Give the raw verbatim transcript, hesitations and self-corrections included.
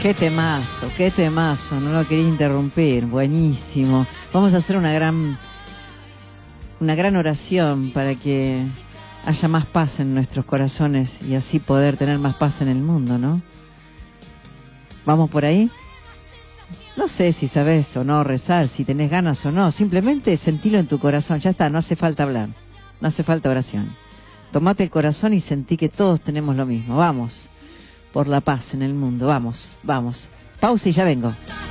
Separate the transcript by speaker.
Speaker 1: Qué temazo, qué temazo, no lo quería interrumpir, buenísimo. Vamos a hacer una gran, una gran oración para que haya más paz en nuestros corazones y así poder tener más paz en el mundo, ¿no? ¿Vamos por ahí? No sé si sabes o no rezar, si tenés ganas o no, simplemente sentilo en tu corazón, ya está, no hace falta hablar, no hace falta oración. Tomate el corazón y sentí que todos tenemos lo mismo, vamos, por la paz en el mundo, vamos, vamos. Pausa y ya vengo.